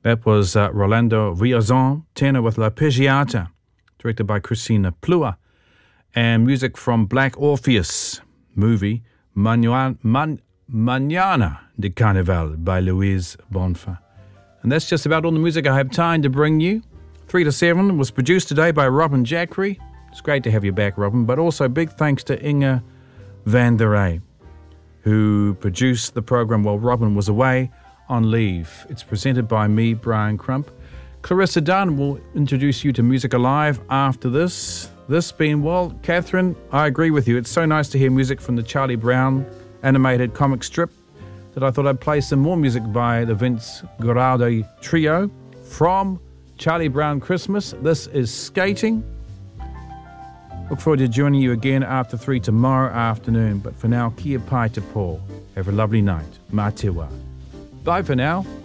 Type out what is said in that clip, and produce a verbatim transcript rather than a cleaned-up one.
That was uh, Rolando Riazon, tenor with La Pigiata, directed by Christina Plua, and music from Black Orpheus movie Mañana, Man, Mañana de Carnaval by Luis Bonfa. And that's just about all the music I have time to bring you. Three to Seven was produced today by Robin Jackery. It's great to have you back, Robin, but also big thanks to Inga van der Rey, who produced the program while Robin was away on leave. It's presented by me, Brian Crump. Clarissa Dunn will introduce you to Music Alive after this. This being, well, Catherine, I agree with you. It's so nice to hear music from the Charlie Brown animated comic strip that I thought I'd play some more music by the Vince Guaraldi Trio from Charlie Brown Christmas. This is Skating. Look forward to joining you again after three tomorrow afternoon. But for now, kia pai te pō. Have a lovely night. Mā te wā. Bye for now.